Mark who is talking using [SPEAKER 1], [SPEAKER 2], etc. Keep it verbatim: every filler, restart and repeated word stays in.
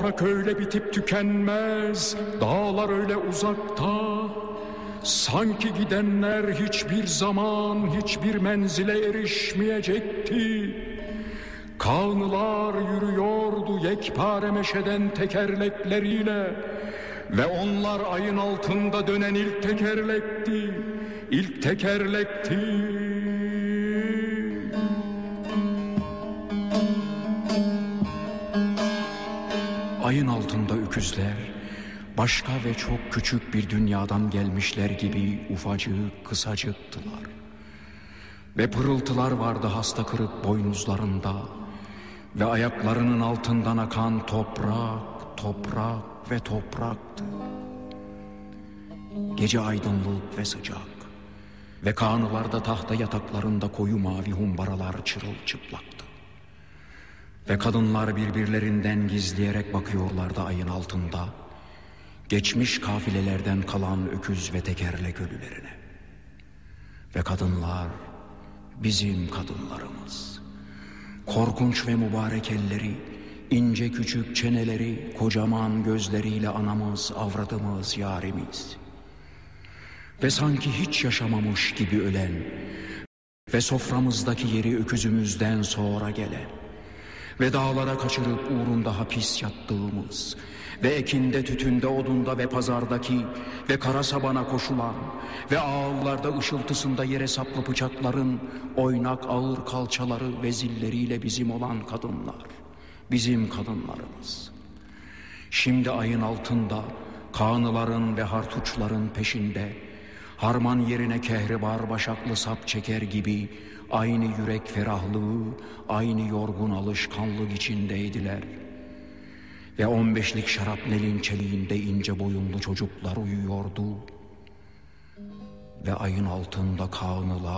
[SPEAKER 1] Toprak öyle bitip tükenmez, dağlar öyle uzakta. Sanki gidenler hiçbir zaman hiçbir menzile erişmeyecekti. Kağnılar yürüyordu yekpare meşeden tekerlekleriyle. Ve onlar ayın altında dönen ilk tekerlekti, ilk tekerlekti. Ayın altında öküzler, başka ve çok küçük bir dünyadan gelmişler gibi ufacık, kısacıktılar. Ve pırıltılar vardı hasta kırık boynuzlarında. Ve ayaklarının altından akan toprak, toprak ve topraktı. Gece aydınlık ve sıcak. Ve kağnılarda tahta yataklarında koyu mavi humbaralar çırılçıplaktı. Ve kadınlar birbirlerinden gizleyerek bakıyorlardı ayın altında. Geçmiş kafilelerden kalan öküz ve tekerlek ölülerine. Ve kadınlar bizim kadınlarımız. Korkunç ve mübarek elleri, ince küçük çeneleri, kocaman gözleriyle anamız, avradımız, yarimiz. Ve sanki hiç yaşamamış gibi ölen ve soframızdaki yeri öküzümüzden sonra gelen ve dağlara kaçırıp uğrunda hapis yattığımız ve ekinde, tütünde, odunda ve pazardaki ve kara sabana koşulan ve ağıllarda ışıltısında yere saplı bıçakların oynak ağır kalçaları ve zilleriyle bizim olan kadınlar, bizim kadınlarımız. Şimdi ayın altında kağnıların ve hartuçların peşinde harman yerine kehribar başaklı sap çeker gibi aynı yürek ferahlığı, aynı yorgun alışkanlık içindeydiler. Ve on beşlik şarapnelin çeliğinde ince boyunlu çocuklar uyuyordu. Ve ayın altında kağnılar